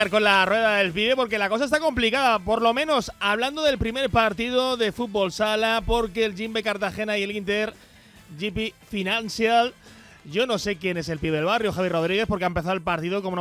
Con la rueda del pibe, porque la cosa está complicada, por lo menos hablando del primer partido de fútbol sala, porque el Jimbe Cartagena y el Inter GP Financial, yo no sé quién es el pibe del barrio, Javi Rodríguez, porque ha empezado el partido como